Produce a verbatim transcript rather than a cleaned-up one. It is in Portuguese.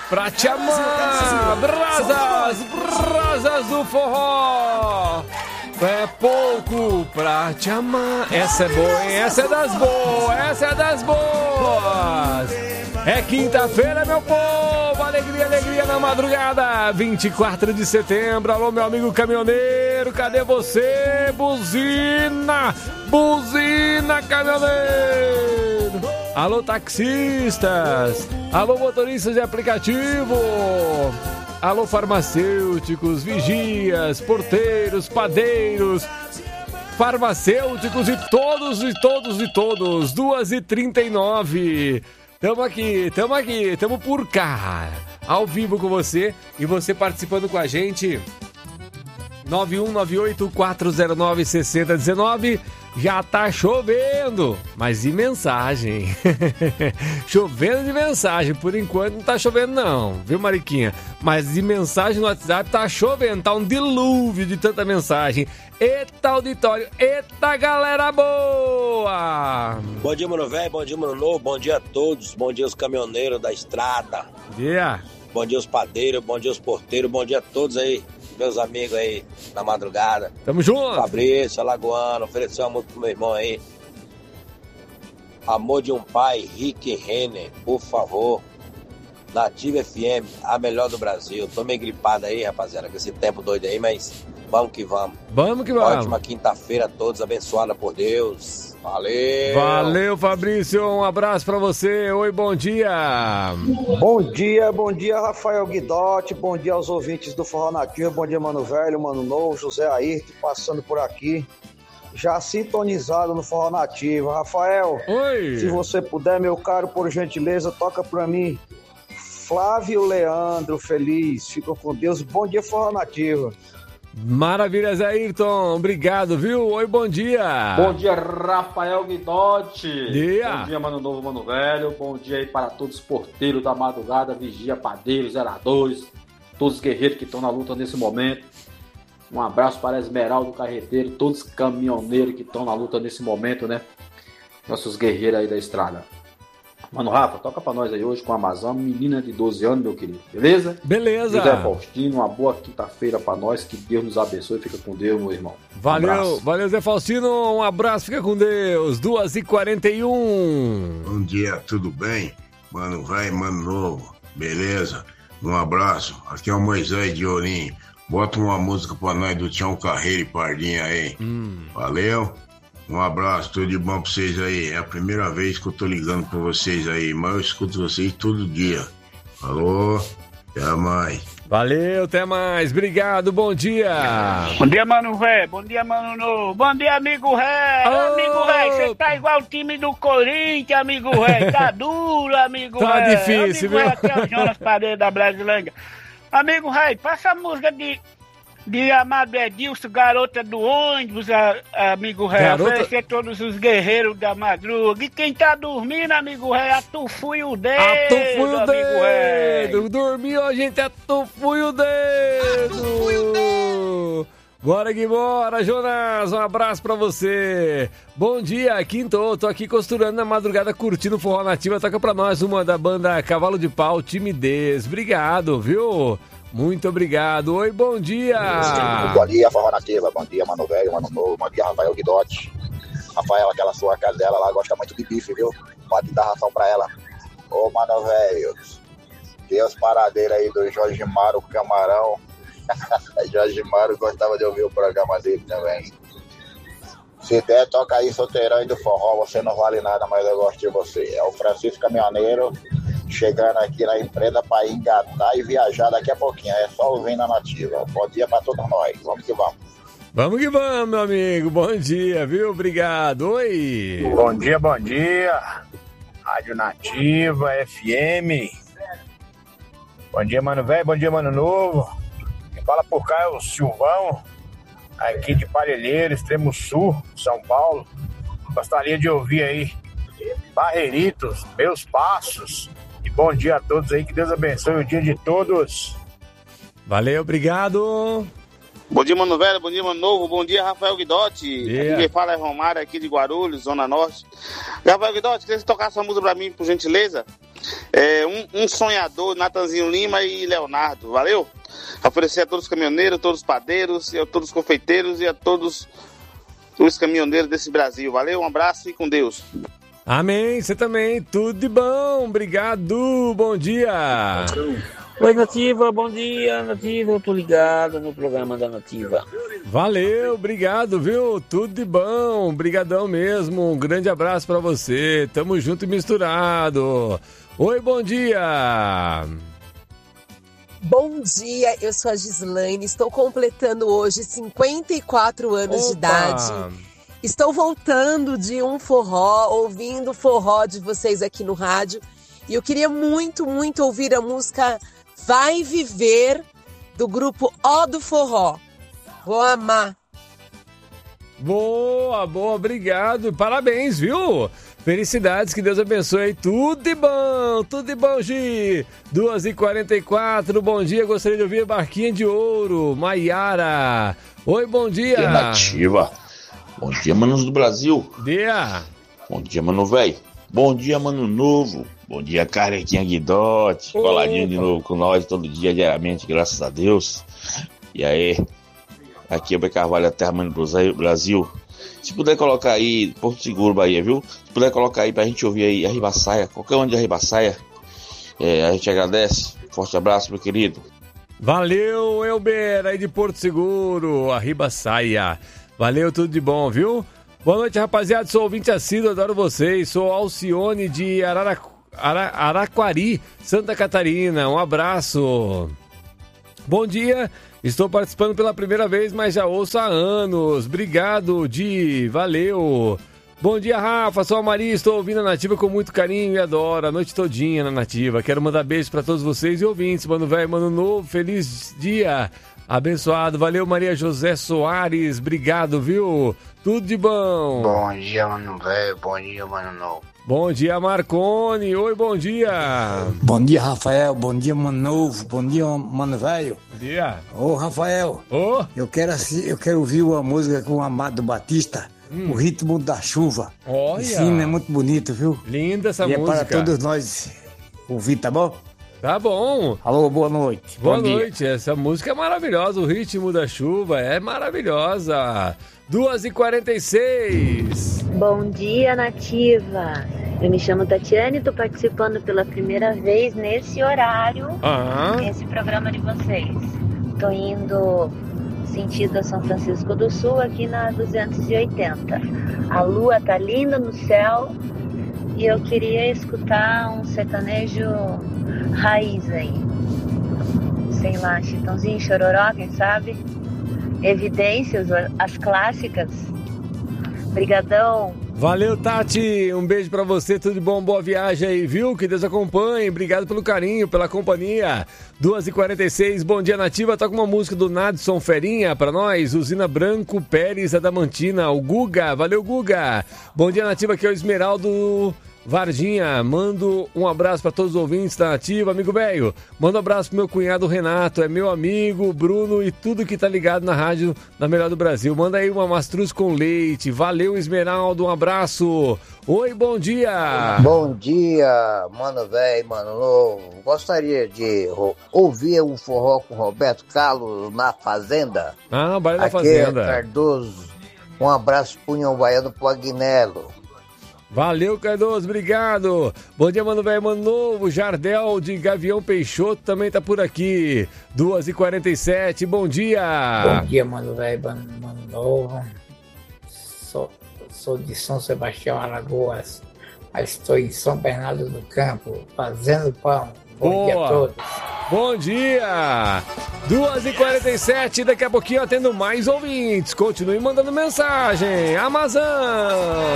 pra te amar. Brasas, brasas do forró. É pouco pra te amar. Essa é boa, hein? Essa é das boas, essa é das boas. É quinta-feira, meu povo. Alegria, alegria na madrugada. vinte e quatro de setembro. Alô, meu amigo caminhoneiro. Cadê você? Buzina, buzina, caminhoneiro. Alô, taxistas. Alô, motoristas de aplicativo. Alô, farmacêuticos, vigias, porteiros, padeiros, farmacêuticos e todos, e todos, e todos. duas e trinta e nove. Tamo aqui, tamo aqui, tamo por cá. Ao vivo com você e você participando com a gente. nove um nove oito quatro zero nove seis zero um nove. Já tá chovendo, mas e mensagem? Chovendo de mensagem, por enquanto não tá chovendo não, viu, Mariquinha? Mas de mensagem no WhatsApp tá chovendo, tá um dilúvio de tanta mensagem. Eita auditório, eita galera boa! Bom dia, mano velho, bom dia, mano novo, bom dia a todos, bom dia os caminhoneiros da estrada. Bom dia. Bom dia os padeiros, bom dia os porteiros, bom dia a todos aí. Meus amigos aí, na madrugada. Tamo junto. Fabrício, Alagoano, ofereceu uma música pro meu irmão aí. Amor de um pai, Rick Renner, por favor. Nativa F M, a melhor do Brasil. Tô meio gripado aí, rapaziada, com esse tempo doido aí, mas vamos que vamos. Vamos que vamos. Ótima quinta-feira a todos, abençoada por Deus. Valeu! Valeu, Fabrício, um abraço pra você. Oi, bom dia! Bom dia, bom dia, Rafael Guidotti, bom dia aos ouvintes do Forró Nativo, bom dia, Mano Velho, Mano Novo, José Ayrton, passando por aqui, já sintonizado no Forró Nativo. Rafael, oi. Se você puder, meu caro, por gentileza, toca pra mim, Flávio Leandro, feliz, fica com Deus, bom dia, Forró Nativo. Maravilha, Zé Ayrton, obrigado, viu? Oi, bom dia. Bom dia, Rafael Guidotti. Dia. Bom dia, Mano Novo, Mano Velho. Bom dia aí para todos os porteiros da madrugada, vigia, padeiros, zeradores, todos os guerreiros que estão na luta nesse momento. Um abraço para Esmeraldo Carreteiro, todos os caminhoneiros que estão na luta nesse momento, né? Nossos guerreiros aí da estrada. Mano Rafa, toca pra nós aí hoje com a Amazon, menina de doze anos, meu querido, beleza? Beleza. José Faustino, uma boa quinta-feira pra nós, que Deus nos abençoe, fica com Deus, meu irmão. Valeu, um valeu, Zé Faustino, um abraço, fica com Deus, duas e quarenta e um. Bom dia, tudo bem? Mano vai, mano novo, beleza? Um abraço, aqui é o Moisés de Ourinho, bota uma música pra nós do Tião Carreiro e Pardinha aí, hum. Valeu? Um abraço, tudo de bom pra vocês aí. É a primeira vez que eu tô ligando pra vocês aí, mas eu escuto vocês todo dia. Alô, até mais. Valeu, até mais. Obrigado, bom dia. Bom dia, Mano Ré. Bom dia, Mano Novo. Bom dia, amigo Ré. Oh! Amigo Ré, você tá igual o time do Corinthians, amigo Ré. Tá duro, amigo tá Ré. Tá difícil, amigo viu? Ré, aqui é o Jonas Paredes da Brasilândia. Amigo Ré, passa a música de... de Amado Edilson, Garota do Ônibus, a, a, amigo Ré, Garota... oferecer todos os guerreiros da madruga. E quem tá dormindo, amigo Ré, atufui o dedo, atufui o amigo dedo. Ré. Dormiu, a gente atufui o dedo. Atufui o dedo. Bora que bora, Jonas, um abraço pra você. Bom dia, quinto, tô aqui costurando na madrugada, curtindo o Forró Nativa. Toca pra nós uma da banda Cavalo de Pau, Timidez. Obrigado, viu? Muito obrigado. Oi, bom dia. Bom dia, Forró Nativa. Bom dia, Mano Velho, Mano Novo. Bom dia, Rafael Guidotti. Rafael, aquela sua casa dela lá gosta muito de bife, viu? Pode dar ração pra ela. Ô, Mano Velho, Deus paradeiro aí do Jorge Maro Camarão. Jorge Maro gostava de ouvir o programa dele também. Se der, toca aí, solteirão e do forró. Você não vale nada, mas eu gosto de você. É o Francisco Caminhoneiro, chegando aqui na empresa para engatar e viajar daqui a pouquinho. É só ouvir na Nativa. Bom dia para todos nós. Vamos que vamos. Vamos que vamos, meu amigo. Bom dia, viu? Obrigado. Oi. Bom dia, bom dia. Rádio Nativa, F M. Bom dia, Mano Velho. Bom dia, Mano Novo. Quem fala por cá é o Silvão, aqui de Parelheiro, Extremo Sul, São Paulo. Gostaria de ouvir aí Barreiritos, Meus Passos. E bom dia a todos aí, que Deus abençoe o dia de todos. Valeu, obrigado. Bom dia, Mano Velho, bom dia, Mano Novo, bom dia, Rafael Guidotti. Yeah. Aqui quem fala é Romário, aqui de Guarulhos, Zona Norte. Rafael Guidotti, queria que você tocasse essa música pra mim, por gentileza? é, um, um sonhador, Natanzinho Lima e Leonardo, valeu? Oferecer a todos os caminhoneiros, todos os padeiros, e a todos os confeiteiros e a todos os caminhoneiros desse Brasil, valeu? Um abraço e com Deus. Amém, você também, tudo de bom, obrigado, bom dia. Oi, Nativa, bom dia, Nativa, eu tô ligado no programa da Nativa. Valeu, obrigado, viu? Tudo de bom, brigadão mesmo, um grande abraço pra você, tamo junto e misturado. Oi, bom dia. Bom dia, eu sou a Gislaine, estou completando hoje cinquenta e quatro anos Opa. de idade. Estou voltando de um forró, ouvindo o forró de vocês aqui no rádio. E eu queria muito, muito ouvir a música Vai Viver, do grupo O do Forró. Vou amar. Boa, boa, obrigado. Parabéns, viu? Felicidades, que Deus abençoe. Tudo de bom, tudo de bom, Gi. duas e quarenta e quatro, bom dia. Gostaria de ouvir a Barquinha de Ouro, Maiara. Oi, bom dia. Nativa. Bom dia, manos do Brasil. Dia. Bom dia, mano velho. Bom dia, mano novo. Bom dia, Carequinha Guidote. Coladinho de novo com nós todo dia, diariamente, graças a Deus. E aí, aqui é o B. Carvalho, a terra mãe do Brasil. Se puder colocar aí, Porto Seguro, Bahia, viu? Se puder colocar aí pra gente ouvir aí a Ribaçaia, qualquer um de Ribaçaia, é, a gente agradece. Forte abraço, meu querido. Valeu, Elber, aí de Porto Seguro, a Ribaçaia. Valeu, tudo de bom, viu? Boa noite, rapaziada. Sou ouvinte assíduo, adoro vocês. Sou Alcione de Arara... Ara... Araquari, Santa Catarina. Um abraço. Bom dia. Estou participando pela primeira vez, mas já ouço há anos. Obrigado, Di. Valeu. Bom dia, Rafa. Sou a Maria. Estou ouvindo a Nativa com muito carinho e adoro. A noite todinha na Nativa. Quero mandar beijo para todos vocês e ouvintes. Mano velho, mano novo. Feliz dia. Abençoado, valeu Maria José Soares, obrigado, viu? Tudo de bom. Bom dia, mano velho, bom dia, mano novo. Bom dia, Marconi, oi, bom dia. Bom dia, Rafael, bom dia, mano novo, bom dia, mano velho. Bom dia. Ô, Rafael, oh. eu, quero, eu quero ouvir uma música com o Amado Batista, hum. O Ritmo da Chuva. Olha. Sim, é muito bonito, viu? Linda essa e música. É para todos nós ouvir, tá bom? Tá bom. Alô, boa noite. Boa Bom noite. Dia. Essa música é maravilhosa. O Ritmo da Chuva é maravilhosa. duas e quarenta e seis. Bom dia, Nativa. Eu me chamo Tatiane e tô participando pela primeira vez nesse horário, ah. nesse programa de vocês. Tô indo sentido a São Francisco do Sul, aqui na duzentos e oitenta. A lua tá linda no céu e eu queria escutar um sertanejo raiz aí, sei lá, Chitãozinho, Chororó, quem sabe? Evidências, as clássicas. Brigadão. Valeu, Tati, um beijo pra você, tudo de bom, boa viagem aí, viu? Que Deus acompanhe, obrigado pelo carinho, pela companhia. duas e quarenta e seis, bom dia, Nativa, toca uma música do Nadson Ferinha pra nós, Usina Branco Pérez Adamantina, o Guga, valeu, Guga. Bom dia, Nativa, aqui é o Esmeraldo Vardinha, mando um abraço para todos os ouvintes da Nativa, amigo velho. Manda um abraço pro meu cunhado Renato, é meu amigo Bruno e tudo que tá ligado na rádio da Melhor do Brasil. Manda aí uma mastruz com leite. Valeu, Esmeraldo, um abraço. Oi, bom dia. Bom dia, mano velho, mano novo. Gostaria de ouvir um forró com Roberto Carlos na Fazenda. Ah, Baile da Aqui Fazenda. É Cardoso. Um abraço pro União Baiano, pro Agnello. Valeu, Cardoso, obrigado. Bom dia, mano velho, mano novo. Jardel de Gavião Peixoto também tá por aqui. duas e quarenta e sete, bom dia. Bom dia, mano velho, mano, mano novo. Sou, sou de São Sebastião, Alagoas, mas estou em São Bernardo do Campo, fazendo pão. Bom Boa. dia a todos. Bom dia. duas e quarenta e sete, daqui a pouquinho atendo mais ouvintes. Continue mandando mensagem. Amazon.